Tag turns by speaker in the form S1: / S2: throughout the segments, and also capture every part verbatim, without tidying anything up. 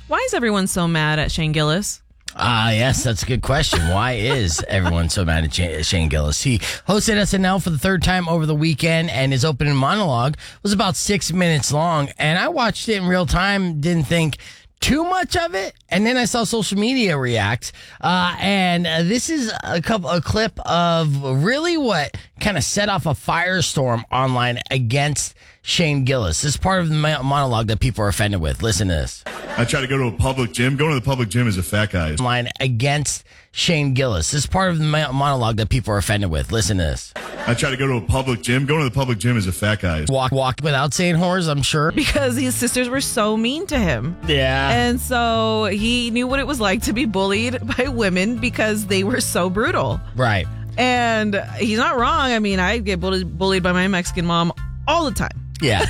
S1: Why is everyone so mad at Shane Gillis?
S2: Ah, uh, yes, that's a good question. Why is everyone so mad at Shane Gillis? He hosted S N L for the third time over the weekend, and his opening monologue was about six minutes long. And I watched it in real time, didn't think too much of it, and then I saw social media react. Uh, and uh, this is a couple, a clip of really what kind of set off a firestorm online against Shane Gillis. This is part of the monologue that people are offended with. Listen to this.
S3: I try to go to a public gym. Going to the public gym is a fat guy.
S2: Line against Shane Gillis. This is part of the monologue that people are offended with. Listen to this.
S3: I try to go to a public gym. Going to the public gym is a fat guy.
S2: Walk, walk without saying whores, I'm sure.
S1: Because his sisters were so mean to him.
S2: Yeah.
S1: And so he knew what it was like to be bullied by women because they were so brutal.
S2: Right.
S1: And he's not wrong. I mean, I get bullied, bullied by my Mexican mom all the time.
S2: Yeah.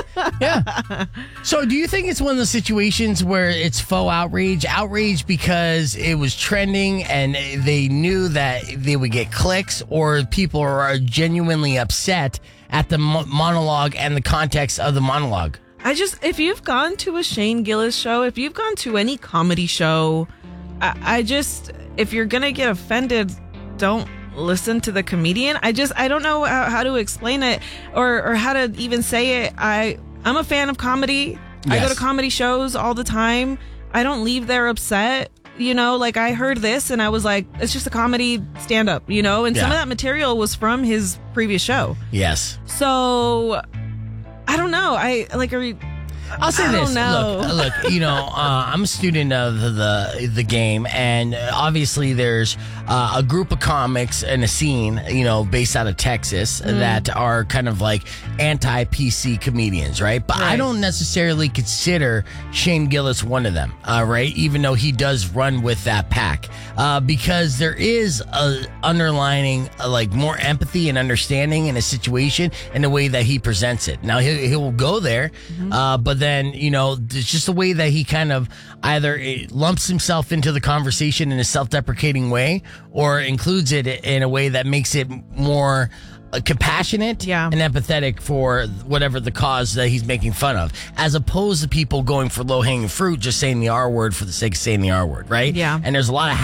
S2: Yeah. So do you think it's one of those situations where it's faux outrage? Outrage because it was trending and they knew that they would get clicks, or people are genuinely upset at the mo- monologue and the context of the monologue?
S1: I just, if you've gone to a Shane Gillis show, if you've gone to any comedy show, I, I just, if you're going to get offended, don't listen to the comedian. I just, I don't know how, how to explain it or, or how to even say it. I, I'm a fan of comedy. Yes. I go to comedy shows all the time. I don't leave there upset. You know, like I heard this and I was like, it's just a comedy stand up, you know, and yeah. some of that material was from his previous show.
S2: Yes.
S1: So I don't know. I like, are you,
S2: I'll say
S1: I
S2: this.
S1: Don't know.
S2: Look, look, you know, uh, I'm a student of the, the the game, and obviously there's uh, a group of comics and a scene, you know, based out of Texas mm. that are kind of like anti-P C comedians, right? But right. I don't necessarily consider Shane Gillis one of them, uh, right? Even though he does run with that pack, uh, because there is a underlining uh, like more empathy and understanding in a situation and the way that he presents it. Now he he will go there, mm-hmm. uh, but then, you know, it's just the way that he kind of either lumps himself into the conversation in a self-deprecating way or includes it in a way that makes it more uh, compassionate
S1: yeah.
S2: and empathetic for whatever the cause that he's making fun of, as opposed to people going for low-hanging fruit, just saying the R word for the sake of saying the R word, right?
S1: Yeah.
S2: And there's a lot of